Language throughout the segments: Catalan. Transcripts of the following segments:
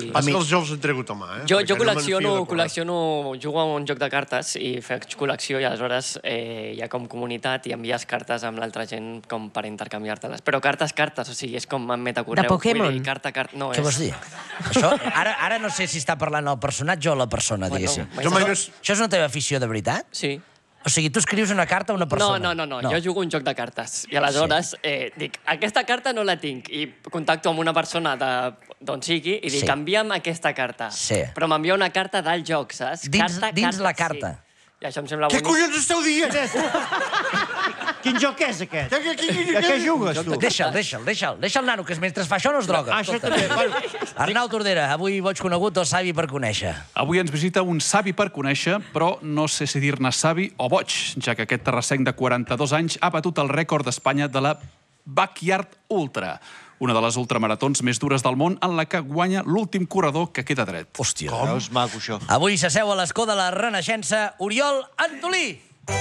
Pas que els jocs han tregut a mà, eh? Jo jugo a un joc de cartes i faig col·lecció i aleshores hi ha com comunitat i envies cartes amb l'altra gent com per intercanviar-te-les. Però cartes, o sigui, és com en metacorreu. De Pokémon? No, Què vols dir? Això, ara no sé si està parlant el personatge o la persona, diguéssim. Això és una teva afició de veritat? Sí. O sigui, tu escrius una carta a una persona? No. Jo jugo un joc de cartes. I aleshores dic, aquesta carta no la tinc. I contacto amb una persona d'on sigui i dic, envia'm aquesta carta. Sí. Però m'envia una carta del joc, saps? Dins la carta. I això em sembla bonic. Què collons esteu dient? Quin joc és, aquest? De què jugues, tu? Deixa'l, nano, que mentre fa això no es droga. Això també. Arnau Tordera, avui boig conegut o savi per conèixer? Avui ens visita un savi per conèixer, però no sé si dir-ne savi o boig, ja que aquest terrassenc de 42 anys ha batut el rècord d'Espanya de la Backyard Ultra, una de les ultramaratons més dures del món en la que guanya l'últim corredor que queda dret. Hòstia. Veus, maco, això. Avui s'asseu a l'escó de la Renaixença Oriol Antolí.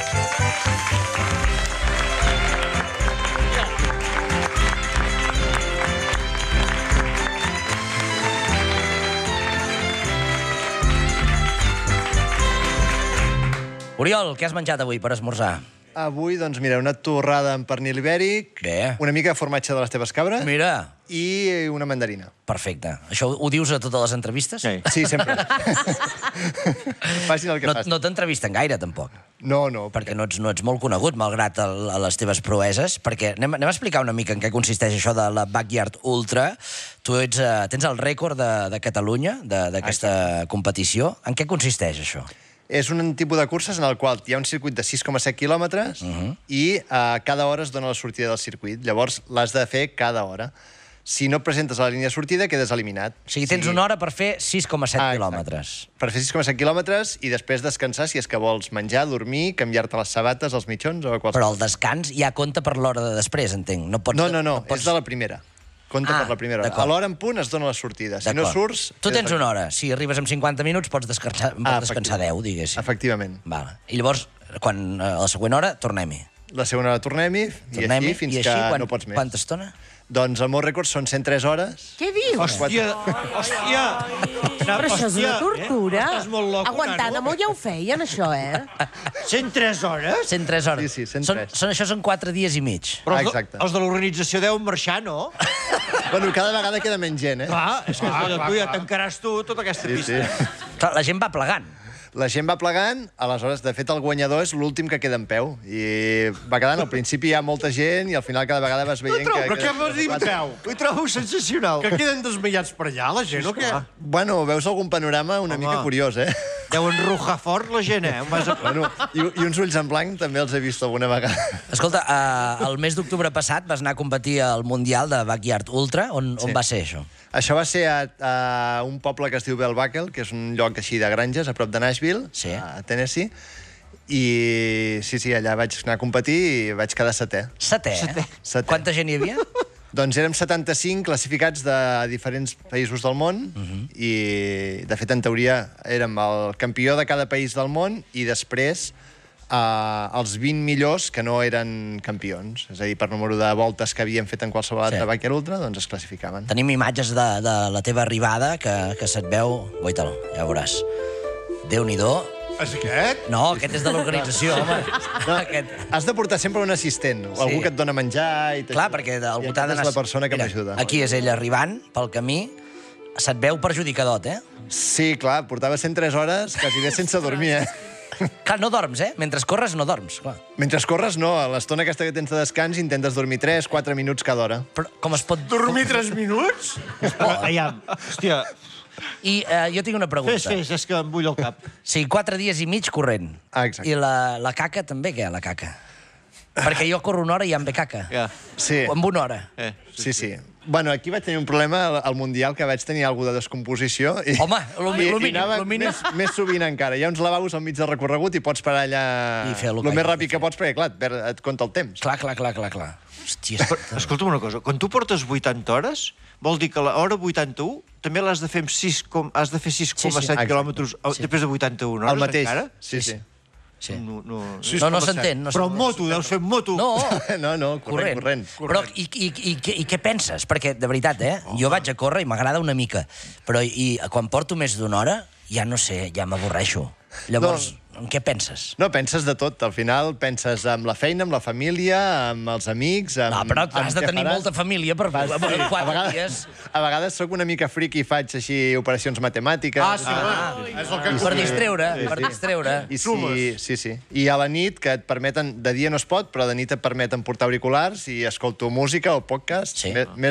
Oriol, què has menjat avui per esmorzar? Avui, doncs, mira, una torrada amb pernil ibèric, una mica de formatge de les teves cabres i una mandarina. Perfecte. Això ho dius a totes les entrevistes? Sí, sempre. Facin el que facin. No t'entrevisten gaire, tampoc. No. Perquè no ets molt conegut, malgrat les teves proeses. Perquè anem a explicar una mica en què consisteix això de la Backyard Ultra. Tu tens el rècord de Catalunya, d'aquesta competició. En què consisteix això? És un tipus de curses en el qual hi ha un circuit de 6,7 quilòmetres i cada hora es dona la sortida del circuit. Llavors l'has de fer cada hora. Si no et presentes a la línia de sortida, quedes eliminat. O sigui, tens una hora per fer 6,7 quilòmetres. Per fer 6,7 quilòmetres i després descansar si és que vols menjar, dormir, canviar-te les sabates, els mitjons o qualsevol. Però el descans ja compta per l'hora de després, entenc. No, és de la primera. Compta per la primera hora. A l'hora en punt es dona la sortida. Si no surts... Tu tens una hora. Si arribes amb 50 minuts pots descansar 10, diguéssim. Efectivament. I llavors, a la següent hora, tornem-hi. La segona hora tornem-hi i així fins que no pots més. Quanta estona? Doncs el meu rècord són 103 hores. Què dius? Hòstia! Però això és una tortura. Guantánamo ja ho feien, això, 103 hores? 103 hores. Sí, 103. Això són 4 dies i mig. Però els de l'organització deuen marxar, no? Bueno, cada vegada queda menys gent, Clar, és que tu ja tancaràs tu tota aquesta pista. Clar, la gent va plegant. La gent va plegant, aleshores, de fet, el guanyador és l'últim que queda en peu. I va quedant, al principi hi ha molta gent i al final cada vegada vas veient que... Però què vols dir en peu? Ho trobo sensacional. Que queden desmaiats per allà, la gent, o què? Bueno, veus algun panorama una mica curiós, Deuen rujar fort la gent, Bueno, i uns ulls en blanc també els he vist alguna vegada. Escolta, el mes d'octubre passat vas anar a competir al Mundial de Backyard Ultra. On va ser això? Això va ser a un poble que es diu Bellbuckle, que és un lloc així de granges, a prop de Nashville, a Tennessee. I sí, allà vaig anar a competir i vaig quedar setè. Setè? Quanta gent hi havia? Doncs érem 75 classificats de diferents països del món i, de fet, en teoria, érem el campió de cada país del món i després els 20 millors que no eren campions. És a dir, per número de voltes que havien fet en qualsevol altre Backyard Ultra, doncs es classificaven. Tenim imatges de la teva arribada que se't veu... Guaita-lo, ja veuràs. Déu-n'hi-do. És aquest? No, aquest és de l'organització, home. Has de portar sempre un assistent, algú que et dona menjar... Clar, perquè algú t'ha d'anar... És la persona que m'ajuda. Aquí és ell arribant pel camí. Se't veu perjudicadot, Sí, clar, portava 103 hores, quasi bé sense dormir, Clar, no dorms, Mentre corres no dorms, clar. Mentre corres no, a l'estona aquesta que tens de descans intentes dormir 3-4 minuts cada hora. Però com es pot... Dormir 3 minuts? Hòstia... I jo tinc una pregunta. Fes, és que em bull el cap. Sí, 4 dies i mig corrent. Exacte. I la caca també, què, la caca? Perquè jo corro una hora i ja em ve caca. Sí. En una hora. Sí. Bueno, aquí vaig tenir un problema al Mundial, que vaig tenir alguna de descomposició. Home, lo mínim. Més sovint encara. Hi ha uns lavabos al mig del recorregut i pots parar allà el més ràpid que pots, perquè, clar, et compta el temps. Clar. Hòstia. Escolta'm una cosa, quan tu portes 80 hores, vol dir que a l'hora 81 també l'has de fer 6,7 quilòmetres després de 81 hores, el mateix. encara? Sí. Sí. No s'entén. Però en moto, deus fer en moto. No, corrent. Però i què penses? Perquè, de veritat, jo vaig a córrer i m'agrada una mica, però quan porto més d'una hora, ja no sé, ja m'avorreixo. Llavors, en què penses? No, penses de tot. Al final penses amb la feina, amb la família, amb els amics... No, però has de tenir molta família per 4 dies. A vegades sóc una mica friqui i faig així operacions matemàtiques. Per distreure. Sí. I a la nit, que et permeten... De dia no es pot, però de nit et permeten portar auriculars i escolto música o podcast.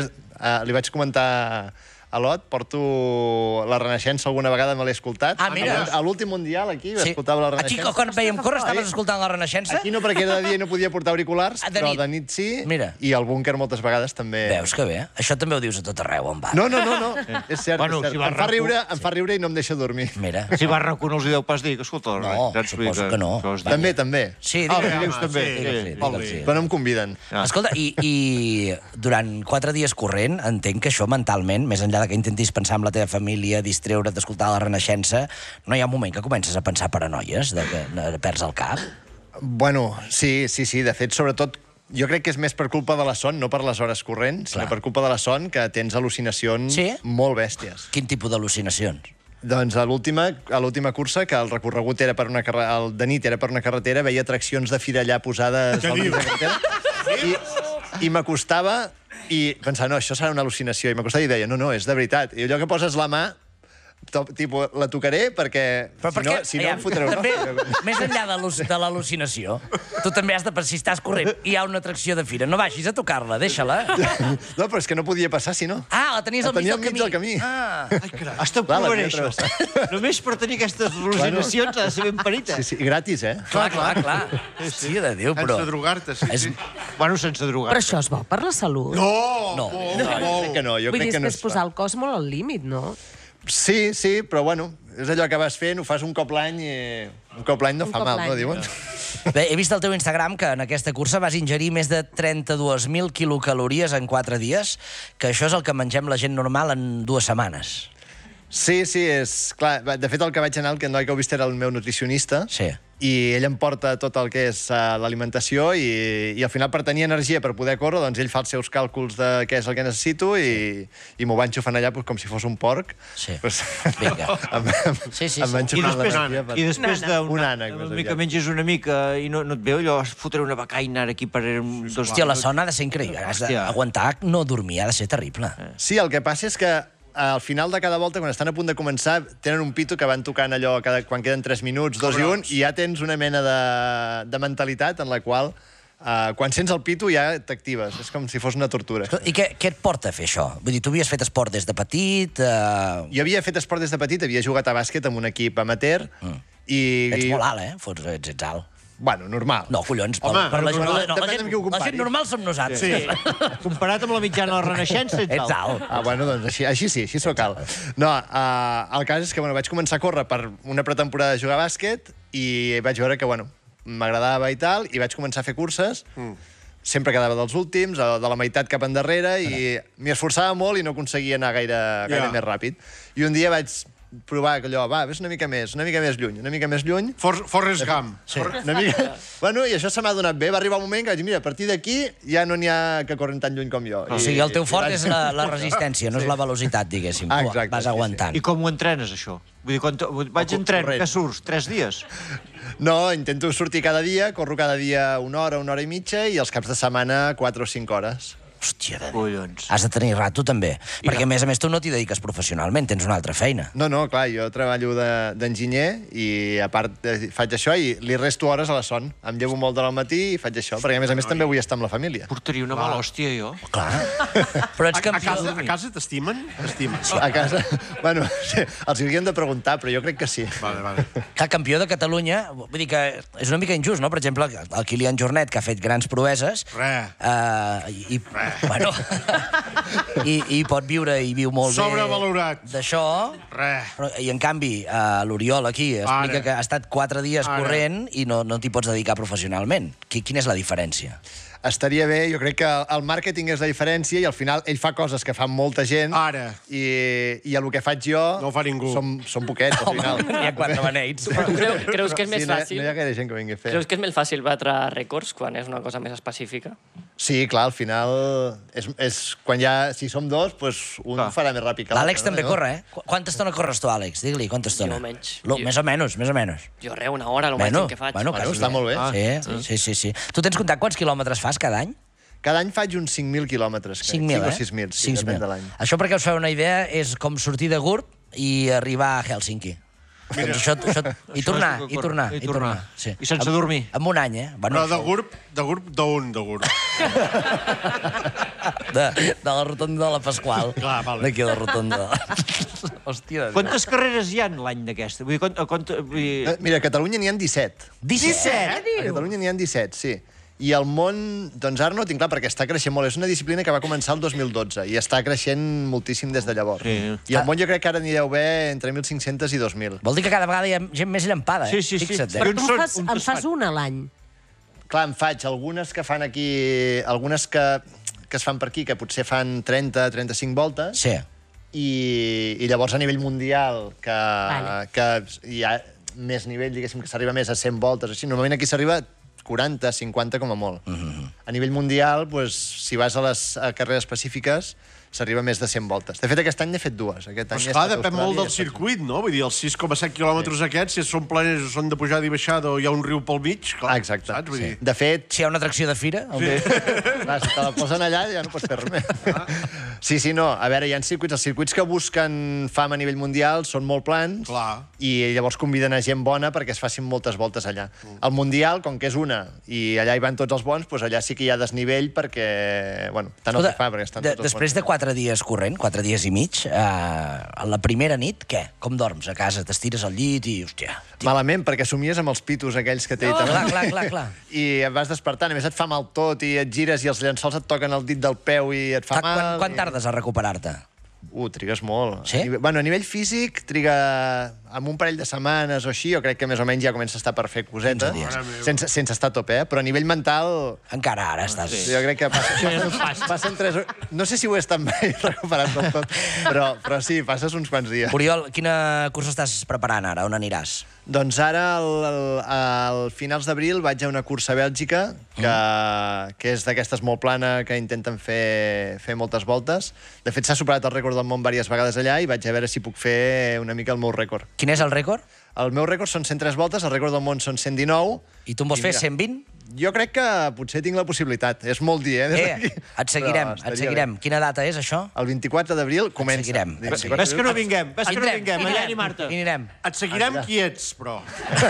Li vaig comentar a l'Ot, porto la Renaixença alguna vegada, me l'he escoltat. Ah, mira. A l'últim Mundial, aquí, escoltava la Renaixença. Aquí, quan veiem córrer, estaves escoltant la Renaixença? Aquí no, perquè era de dia i no podia portar auriculars, però de nit sí. I al búnquer moltes vegades també... Veus que bé? Això també ho dius a tot arreu, on vas. No. És cert. Em fa riure i no em deixa dormir. Mira. Si vas RAC1 no els hi deu pas dir, que escolta... No, suposo que no. També. Sí, dius també. Però no em conviden. Escolta, i durant 4 dies corrent, entenc que això mentalment, més enllà que intentis pensar en la teva família, distreure't, d'escoltar la Renaixença, no hi ha un moment que comences a pensar paranoies, que perds el cap? Bueno, sí. De fet, sobretot, jo crec que és més per culpa de la son, no per les hores corrents, sinó per culpa de la son, que tens al·lucinacions molt bèsties. Quin tipus d'al·lucinacions? Doncs a l'última cursa, que el recorregut era per una carretera, el de nit era per una carretera, veia atraccions de fira allà posades al mig de carretera, i m'acostava i pensava, no, això serà una al·lucinació, i m'acostava i deia, no, és de veritat. I allò que poses la mà, tipus, la tocaré perquè si no em fotré una... Més enllà de l'al·lucinació, tu també has de pensar, si estàs corrent, hi ha una atracció de fira, no vagis a tocar-la, deixa-la. No, però és que no podia passar, si no. La tenies al mig del camí. Ai, carai. Hasta ho provaré, això. Només per tenir aquestes al·lucinacions ha de ser ben penita. Sí, gratis, Clar. Sí, de Déu, però... Sense drogar-te, sí. Bueno, sense drogar-te. Però això és bo per la salut. No. Jo crec que no. Vull dir, és que és posar el cos molt al límit, no? Sí, però bueno, és allò que vas fent, ho fas un cop l'any i un cop l'any no fa mal, no diuen? Bé, he vist al teu Instagram que en aquesta cursa vas ingerir més de 32.000 quilocalories en 4 dies, que això és el que mengem la gent normal en 2 setmanes. Sí, és clar. De fet, el que vaig anar, el noi que heu vist era el meu nutricionista, i ell em porta tot el que és l'alimentació i al final, per tenir energia per poder córrer, doncs ell fa els seus càlculs de què és el que necessito i m'ho va enxufant allà com si fos un porc. Vinga. Em va enxufant l'energia. I després d'una mica menges una mica i no et veu allò, fotre una becaina aquí per... Hòstia, la son ha de ser increïble. Has d'aguantar no dormir, ha de ser terrible. Sí, el que passa és que al final de cada volta, quan estan a punt de començar, tenen un pito que van tocant allò quan queden 3 minuts, 2 i 1, i ja tens una mena de mentalitat en la qual, quan sents el pito, ja t'actives. És com si fos una tortura. I què et porta a fer això? Vull dir, tu havies fet esport des de petit? Jo havia fet esport des de petit, havia jugat a bàsquet amb un equip amateur. Ets molt alt, Ets alt. Bueno, normal. No, collons, per la gent... La gent normal som nosaltres. Sí. Comparat amb la mitjana de la Renaixença, ets alt. Bueno, doncs així sí, així sóc alt. No, el cas és que vaig començar a córrer per una pretemporada de jugar a bàsquet i vaig veure que, m'agradava i tal, i vaig començar a fer curses. Sempre quedava dels últims, de la meitat cap endarrere, i m'hi esforçava molt i no aconseguia anar gaire més ràpid. I un dia vaig provar allò, ves una mica més lluny. Forrest Gump. Bueno, i això se m'ha donat bé. Va arribar un moment que vaig dir, mira, a partir d'aquí ja no n'hi ha que corren tan lluny com jo. O sigui, el teu fort és la resistència, no és la velocitat, diguéssim. Vas aguantant. I com ho entrenes, això? Vull dir, quan vaig entrenar, que surts? 3 dies? No, intento sortir cada dia, corro cada dia 1 hora, 1 hora i mitja, i els caps de setmana 4 o 5 hores. Hòstia, has de tenir rato, també. Perquè, a més, tu no t'hi dediques professionalment, tens una altra feina. No, clar, jo treballo d'enginyer i, a part, faig això i li resto hores a la son. Em llevo molt al matí i faig això, perquè, a més, també vull estar amb la família. Portaria una mala hòstia, jo. Clar. Però ets campió... A casa t'estimen? A casa... Bueno, els haurien de preguntar, però jo crec que sí. Vale. Clar, campió de Catalunya, vull dir que és una mica injust, no? Per exemple, el Kilian Jornet, que ha fet grans proeses... Bueno, i pot viure i viu molt bé sobrevalorat d'això, i en canvi l'Oriol aquí explica que ha estat 4 dies corrent i no t'hi pots dedicar professionalment. Quina és la diferència? estaria bé, jo crec que el màrqueting és la diferència i al final ell fa coses que fan molta gent Ara. i el que faig jo No ho fa ningú. Som poquets, al final. Hi ha 4 beneits. Creus que és més Sí, no fàcil? hi ha gaire gent que vingui a fer. Creus que és més fàcil batre rècords quan és una cosa més específica? Sí, clar, al final és quan ja, si som dos, doncs un ho farà més ràpid que l'altre. L'Àlex també corre, eh? Quanta estona corres tu, Àlex? Digue-li, quanta estona? Jo menys. Més o menys, més o menys. Jo una hora, el màxim que faig. Bueno, Bueno, està molt bé. Sí. Tu tens comptat quants quilòmetres fas cada any? Cada any faig uns 5.000 quilòmetres. 5.000, o eh? 6.000, sí, depèn de l'any. Això, perquè us feu una idea, és com sortir de Gurb i arribar a Helsinki. Doncs I tornar. Sí. I sense dormir. En un any, eh? Però de GURB d'on, de GURB? De la rotonda de la Pasqual. Clar, vale. D'aquí la rotonda. Hòstia. Quantes carreres hi ha l'any d'aquesta? Vull dir, Mira, a Catalunya n'hi ha 17. 17? A Catalunya n'hi ha 17, sí. I el món, doncs ara no ho tinc clar, perquè està creixent molt. És una disciplina que va començar el 2012 i està creixent moltíssim des de llavors. Sí. I el món jo crec que ara n'hi deu haver entre 1.500 i 2.000. Vol dir que cada vegada hi ha gent més llampada, eh? Sí. Fixa't, eh? Però tu en fas una a l'any. Clar, en faig algunes que fan aquí... Algunes que es fan per aquí, que potser fan 30-35 voltes. Sí. I llavors a nivell mundial, Vale. que hi ha més nivell, diguéssim, que s'arriba més a 100 voltes, així. Normalment aquí s'arriba 40, 50 com a molt. A nivell mundial, doncs, si vas a les carreres específiques, s'arriba a més de 100 voltes. De fet, aquest any n'he fet dues. Aquest any Però esclar, depèn molt del circuit, no? Vull dir, els 6,7 quilòmetres aquests, si són planes o són de pujada i baixada o hi ha un riu pel mig, clar, Exacte. saps? Vull dir... De fet, Si hi ha una atracció de fira... clar, si te la posen allà ja no pots fer res més. Sí, no. A veure, hi ha circuits. Els circuits que busquen fama a nivell mundial són molt plans Clar. i llavors conviden a gent bona perquè es facin moltes voltes allà. El mundial, com que és una i allà hi van tots els bons, doncs allà sí que hi ha desnivell perquè, bueno, tant el que fa, perquè estan tots els Després de 4 dies corrent, 4 dies i mig, a la primera nit, què? Com dorms a casa? T'estires al llit i, hòstia... Malament, perquè somies amb els pitos aquells que té. Clar. I et vas despertant, a més et fa mal tot i et gires i els llençols et toquen el dit del peu i et fa mal. Quan tardes a recuperar-te? Trigues molt. Sí? A nivell físic, triga amb un parell de setmanes o així, jo crec que més o menys ja comença a estar per fer cosetes. 15 dies. Sense estar a tope, però a nivell mental... Encara ara estàs... Jo crec que passen 3 hores. No sé si ho he estat mai recuperat del tot, però sí, passes uns quants dies. Oriol, quina cursa estàs preparant ara? On aniràs? Doncs ara, al finals d'abril, vaig a una cursa a Bèlgica, que és d'aquestes molt plana, que intenten fer moltes voltes. De fet, s'ha superat el rècord del món diverses vegades allà i vaig a veure si puc fer una mica el meu rècord. Quin és el rècord? El meu rècord són 103 voltes, el rècord del món són 119. I tu en vols fer 120? Jo crec que potser tinc la possibilitat. És molt dir, Et seguirem. Quina data és, això? El 24 d'abril comença. seguirem. ves que no vinguem, allà ni Marta. I anirem. Et seguirem qui ets, però.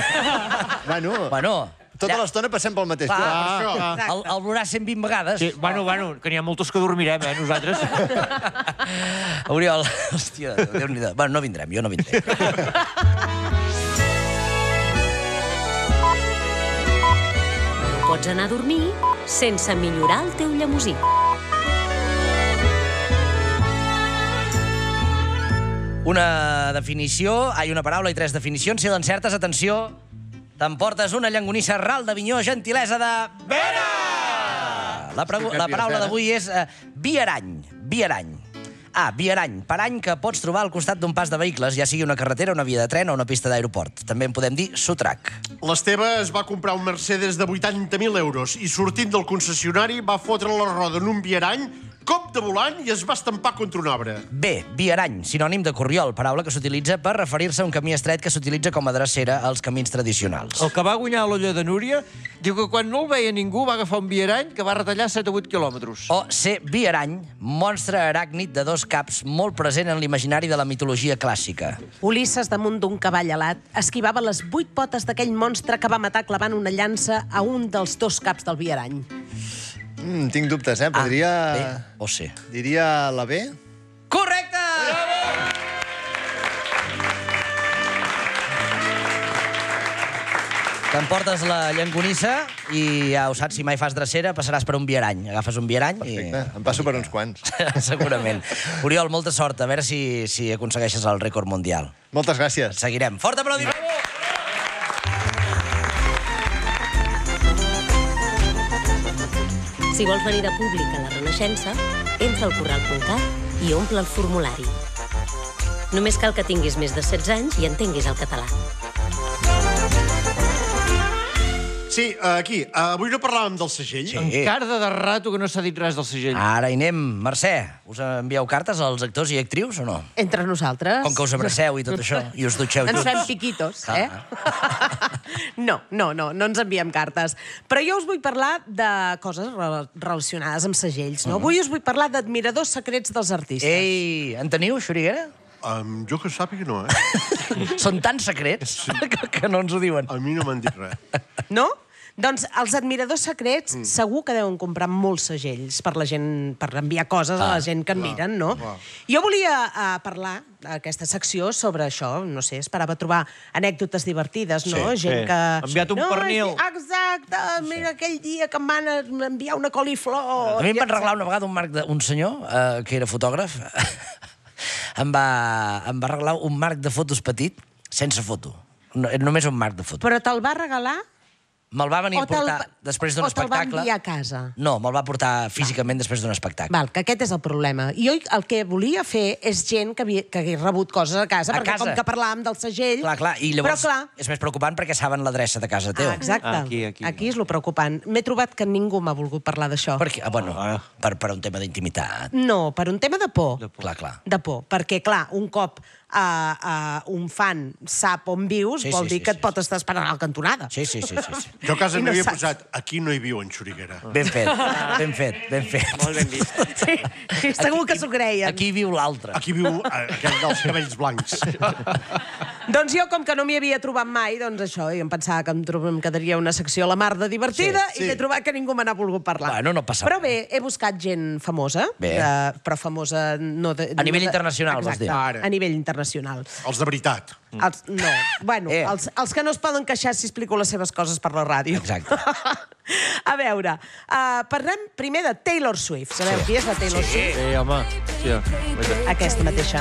Bueno, tota l'estona passem pel mateix lloc. El veuràs 120 vegades. Sí, bueno, que n'hi ha moltes que dormirem, nosaltres. Oriol, hòstia, Déu-n'hi-do. Bueno, no vindrem, jo no vindré. Pots anar a dormir sense millorar el teu llemosí. Una paraula i 3 definicions. Si l'encertes, atenció, t'emportes una llangonissa ral d'Avinyó, gentilesa de... Vera! La paraula d'avui és viarany. A, viarany, parany que pots trobar al costat d'un pas de vehicles, ja sigui una carretera, una via de tren o una pista d'aeroport. També en podem dir sotrac. L'Esteve es va comprar un Mercedes de 80.000 euros i sortint del concessionari va fotre la roda en un viarany, cop de volant i es va estampar contra un arbre. B, viarany, sinònim de corriol, paraula que s'utilitza per referir-se a un camí estret que s'utilitza com a drecera als camins tradicionals. El que va guanyar l'olla de Núria diu que quan no el veia ningú va agafar un viarany que va retallar 7 o 8 quilòmetres. O C, viarany, monstre aràcnid de 2 caps molt present en l'imaginari de la mitologia clàssica. Ulisses, damunt d'un cavall alat, esquivava les 8 potes d'aquell monstre que va matar clavant una llança a un dels 2 caps del viarany. Tinc dubtes, Podria... B o C. Diria la B? Correcte! T'emportes la llangonissa i ja ho saps, si mai fas drecera passaràs per un viarany. Agafes un viarany i... Perfecte, em passo per uns quants. Segurament. Oriol, molta sort, a veure si aconsegueixes el rècord mundial. Moltes gràcies. Seguirem. Fort aplaudiment! Si vols venir de públic a la Renaixença, entra al corral.cat i omple el formulari. Només cal que tinguis més de 16 anys i entenguis el català. Sí, aquí. Avui no parlàvem del segell. Sí. Encara de rato que no s'ha dit res del segell. Ara hi anem. Mercè, us envieu cartes als actors i actrius o no? Entre nosaltres. Com que us abraceu i tot això, i us dutxeu Ens junts. fem piquitos, eh? No ens enviem cartes. Però jo us vull parlar de coses relacionades amb segells, no? Avui us vull parlar d'admiradors secrets dels artistes. Ei, en teniu, Xuriguera? Jo que sàpiga no, eh? Són tan secrets que no ens ho diuen. A mi no m'han dit res. No? Doncs els admiradors secrets segur que deuen comprar molts segells per la gent, per enviar coses a la gent que en miren, no? Jo volia parlar d'aquesta secció sobre això, no sé, esperava trobar anècdotes divertides, no? Gent que... Enviat un pernil. Exacte, mira aquell dia que em van enviar una coliflor... A mi em van regalar una vegada un senyor, que era fotògraf, em va regalar un marc de fotos petit, sense foto. Només un marc de foto. Però te'l va regalar... Me'l va venir a portar després d'un espectacle. O te'l va enviar a casa? No, me'l va portar físicament després d'un espectacle. Val, que aquest és el problema. Jo el que volia fer és gent que hagués rebut coses a casa, perquè com que parlàvem del segell... Clar, i llavors és més preocupant perquè saben l'adreça de casa teu. Exacte. Aquí és lo preocupant. M'he trobat que ningú m'ha volgut parlar d'això. Per què? Bueno, per un tema d'intimitat. No, per un tema de por. Clar. De por, perquè, clar, un cop un fan sap on vius, vol dir que et pot estar esperant a la cantonada. Sí. Jo a casa m'havia posat, aquí no hi viu en Xuriguera. Ben fet. Molt ben vist. Sí, segur que s'ho creien. Aquí viu l'altre. Aquí viu aquell dels cabells blancs. Doncs jo, com que no m'hi havia trobat mai, doncs això, i em pensava que em quedaria una secció a la mar de divertida i m'he trobat que ningú me n'ha volgut parlar. Bueno, no passa Però bé, he buscat gent famosa, però famosa... A nivell internacional, vols dir? Exacte, a nivell internacional. Els de veritat. No, bueno, els que no es poden queixar si explico les seves coses per la ràdio. Exacte. A veure, parlem primer de Taylor Swift. Sabeu qui és la Taylor Swift? Sí, home. Aquesta mateixa.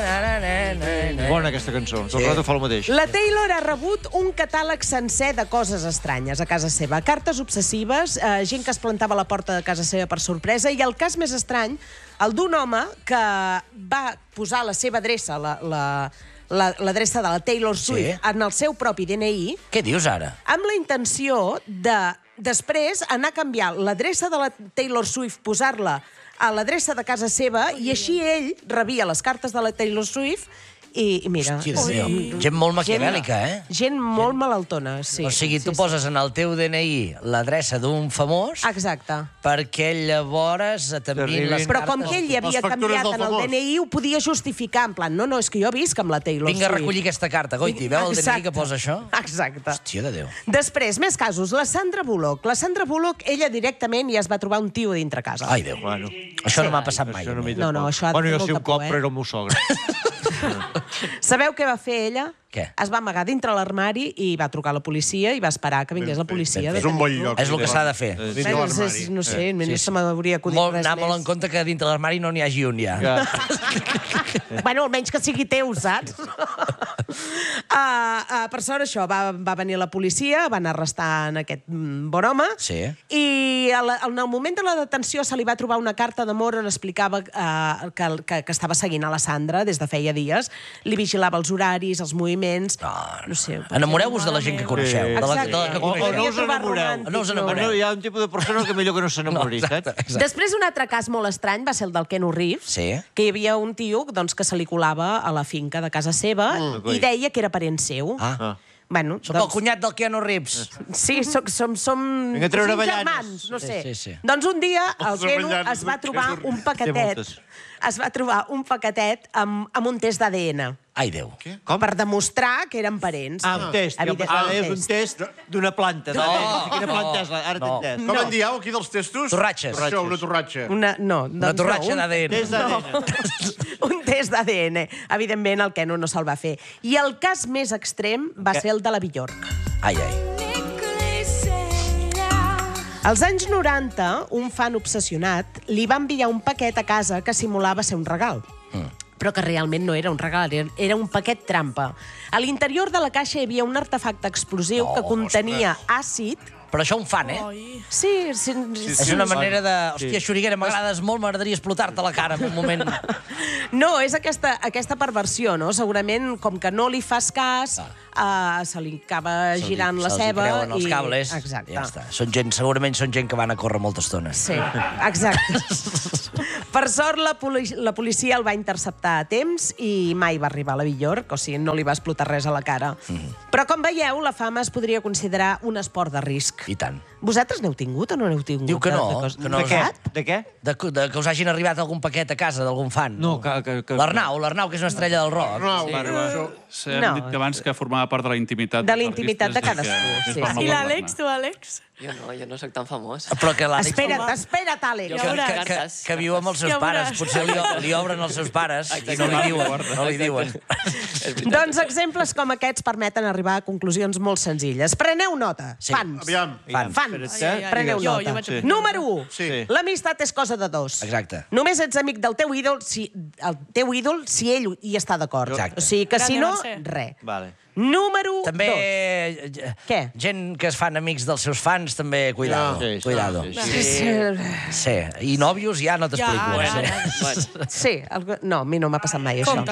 Bona aquesta cançó. Tot el rato fa el mateix. La Taylor ha rebut un catàleg sencer de coses estranyes a casa seva. Cartes obsessives, gent que es plantava a la porta de casa seva per sorpresa, i el cas més estrany, el d'un home que va posar la seva adreça, l'adreça de la Taylor Swift, en el seu propi DNI. Què dius ara? Amb la intenció de, després, anar a canviar l'adreça de la Taylor Swift, posar-la a l'adreça de casa seva, i així ell rebia les cartes de la Taylor Swift i mira... Hòstia, gent molt maquiavèlica, eh? Gent molt malaltona, sí. O sigui, tu poses en el teu DNI l'adreça d'un famós... Exacte. Perquè llavors t'envien les cartes... Però com que ell hi havia canviat en el DNI, ho podia justificar, en plan, no, és que jo visc amb la Taylor Swift. Vinga a recollir aquesta carta, Goiti, veu el DNI que posa això? Exacte. Hòstia de Déu. Després, més casos. La Sandra Bullock. La Sandra Bullock, ella directament ja es va trobar un tio dintre casa. Ai, Déu. Això no m'ha passat mai. No, això ha de jo molta sí un cop, por, però era el meu sogre. Sabeu què va fer ella? Què? Es va amagar dintre l'armari i va trucar a la policia i va esperar que vingués la policia. És un bon lloc. És el que s'ha de fer. No sé, no se m'hauria acudit res més. Anar molt en compte que dintre l'armari no n'hi hagi un, ja. Bueno, almenys que sigui teu, saps? Per sort, això, va venir la policia, van arrestar en aquest bon home, i en el moment de la detenció se li va trobar una carta d'amor on explicava que estava seguint a la Sandra des de feia dies, li vigilava els horaris, els moviments... No sé... Enamoreu-vos de la gent que coneixeu. Exacte. O no us enamoreu. No us enamoreu. Hi ha un tipus de persona que millor que no s'enamori, saps? Després, un altre cas molt estrany va ser el del Keanu Reeves, que hi havia un tio que se li colava a la finca de casa seva i deia que era parent seu. Bueno, Soc el cunyat del Keanu Reeves. Sí, som germans, no sé. Doncs un dia el Keanu es va trobar un paquetet. Es va trobar un paquetet amb un test d'ADN. Ai, Déu. Per demostrar que eren parents. Un test. És un test d'una planta. Quina planta és? Ara t'he entès. Com en dieu, aquí dels testos? Torratxes. Això, una torratxa. Una torratxa d'ADN. Test d'ADN. Un test d'ADN. Evidentment, el Keanu no se'l va fer. I el cas més extrem va ser el de la Bjork. Ai, ai. Als anys 90, un fan obsessionat li va enviar un paquet a casa que simulava ser un regal. Però que realment no era un regal, era un paquet trampa. A l'interior de la caixa hi havia un artefacte explosiu que contenia àcid Però això un fan, eh? Sí. És una manera de... Hòstia, Xuriguera, m'agrades molt, m'agradaria explotar-te la cara en un moment. No, és aquesta perversió, no? Segurament, com que no li fas cas, se li acaba girant la ceba. Se'ls creuen els cables. Exacte. Ja està. Segurament són gent que van a córrer molta estona. Sí, exacte. Per sort, la policia el va interceptar a temps i mai va arribar a la Villorc, o sigui, no li va explotar res a la cara. Però, com veieu, la fama es podria considerar un esport de risc. I tant. Vosaltres n'heu tingut o no n'heu tingut? Diu que no. De què? Que us hagin arribat algun paquet a casa d'algun fan. No, L'Arnau, que és una estrella del rock. Sí, hem dit que abans que formava part de la intimitat. De la intimitat de cadascú, sí. I l'Àlex, tu, Àlex? Jo no sóc tan famós. Però que l'Àlex... Espera't, Àlex. Que viu amb els seus pares. Potser li obren els seus pares i no li diuen. Doncs exemples com aquests permeten arribar a conclusions molt senzilles. Preneu nota. Fans. Aviam. Fans. Preneu nota. Número 1. L'amistat és cosa de dos. Exacte. Només ets amic del teu ídol si ell hi està d'acord. Exacte. O sigui que si no, res. Número 2. També Què? gent que es fan amics dels seus fans, també cuidado. Sí. I nòvios ja no t'explico. Sí, no, a mi no m'ha passat mai això.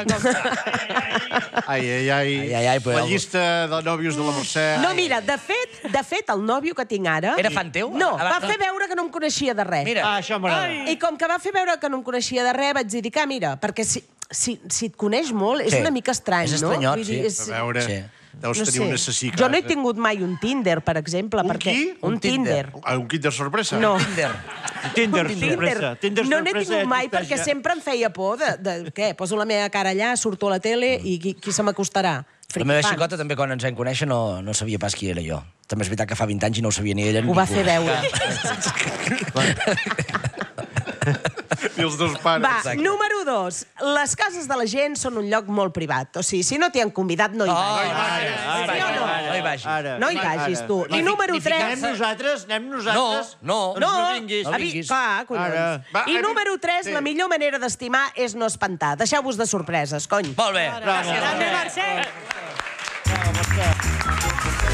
Ai, la llista de nòvios de la Mercè. No, mira, de fet, el nòvio que tinc ara... Era fan teu? No, va fer veure que no em coneixia de res. Mira. Això m'agrada. I com que va fer veure que no em coneixia de res, vaig dir que, mira, perquè si et coneix molt, és una mica estrany, no? És estranyot, sí. A veure, deus tenir un assassí. Jo no he tingut mai un Tinder, per exemple. Un qui? Un Tinder. Un Tinder sorpresa? No. Tinder sorpresa. No n'he tingut mai perquè sempre em feia por de què? Poso la meva cara allà, surto a la tele i qui se m'acostarà? La meva xicota també, quan ens vam conèixer, no sabia pas qui era jo. També és veritat que fa 20 anys i no ho sabia ni ella. Ho va fer veure. I els dos pares. Va, número 2. Les cases de la gent són un lloc molt privat. O sigui, si no t'hi han convidat, no hi vagis. No hi vagis, tu. I número 3... Anem nosaltres? No vinguis. Clar, collons. I número 3, la millor manera d'estimar és no espantar. Deixeu-vos de sorpreses, cony. Molt bé. Gràcies.